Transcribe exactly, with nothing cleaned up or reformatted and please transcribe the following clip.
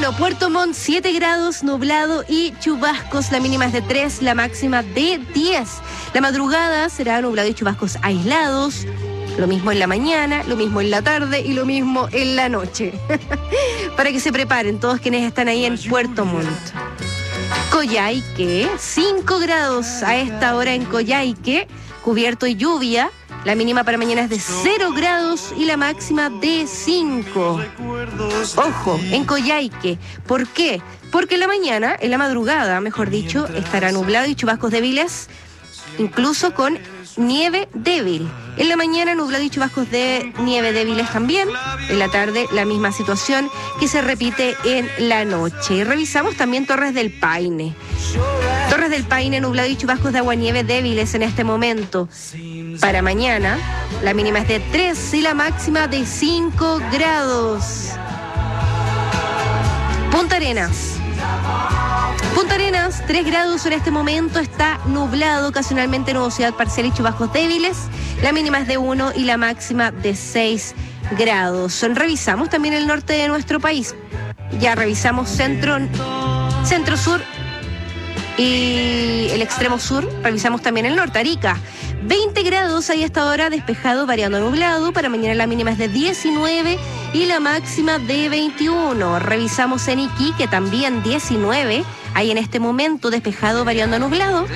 Bueno, Puerto Montt, siete grados, nublado y chubascos. La mínima es de tres, la máxima de diez. La madrugada será nublado y chubascos aislados. Lo mismo en la mañana, lo mismo en la tarde y lo mismo en la noche. Para que se preparen todos quienes están ahí en Puerto Montt. Coyhaique, cinco grados a esta hora en Coyhaique, cubierto y lluvia. La mínima para mañana es de cero grados y la máxima de cinco. Ojo, en Coyhaique. ¿Por qué? Porque en la mañana, en la madrugada, mejor dicho, estará nublado y chubascos débiles, incluso con nieve débil. En la mañana nublado y chubascos de nieve débiles también. En la tarde la misma situación que se repite en la noche. Y revisamos también Torres del Paine. Torres del Paine, nublado y chubascos de aguanieve débiles en este momento. Para mañana la mínima es de tres y la máxima de cinco grados. Punta Arenas. Punta Arenas, tres grados en este momento, está nublado, ocasionalmente nubosidad parcial y chubascos débiles. La mínima es de uno y la máxima de seis grados. Revisamos también el norte de nuestro país. Ya revisamos centro, centro sur y el extremo sur. Revisamos también el norte, Arica. veinte grados ahí hasta ahora, despejado, variando a nublado. Para mañana la mínima es de diecinueve y la máxima de veintiuno. Revisamos en Iquique, también diecinueve. Ahí en este momento, despejado, variando a nublado.